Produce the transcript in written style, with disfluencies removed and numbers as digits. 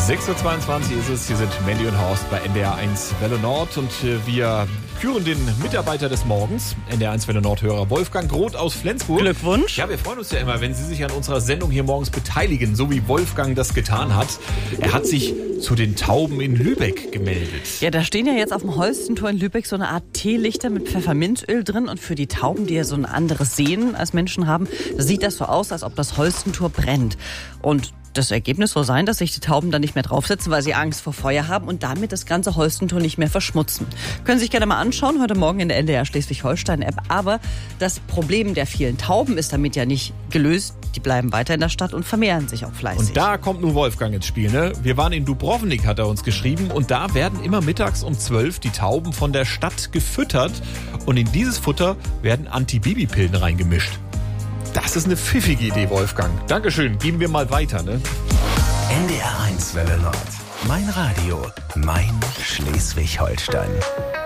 6.22 Uhr ist es. Hier sind Mandy und Horst bei NDR1 Welle Nord und wir küren den Mitarbeiter des Morgens, NDR1 Welle Nord-Hörer Wolfgang Groth aus Flensburg. Glückwunsch. Ja, wir freuen uns ja immer, wenn Sie sich an unserer Sendung hier morgens beteiligen, so wie Wolfgang das getan hat. Er hat sich zu den Tauben in Lübeck gemeldet. Ja, da stehen ja jetzt auf dem Holstentor in Lübeck so eine Art Teelichter mit Pfefferminzöl drin und für die Tauben, die ja so ein anderes Sehen als Menschen haben, sieht das so aus, als ob das Holstentor brennt. Und das Ergebnis soll sein, dass sich die Tauben dann nicht mehr draufsetzen, weil sie Angst vor Feuer haben und damit das ganze Holstentor nicht mehr verschmutzen. Können Sie sich gerne mal anschauen, heute Morgen in der NDR Schleswig-Holstein-App. Aber das Problem der vielen Tauben ist damit ja nicht gelöst. Die bleiben weiter in der Stadt und vermehren sich auch fleißig. Und da kommt nun Wolfgang ins Spiel, ne? Wir waren in Dubrovnik, hat er uns geschrieben. Und da werden immer mittags um 12 die Tauben von der Stadt gefüttert. Und in dieses Futter werden Antibabypillen reingemischt. Das ist eine pfiffige Idee, Wolfgang. Dankeschön, geben wir mal weiter, ne? NDR1 Welle Nord. Mein Radio, mein Schleswig-Holstein.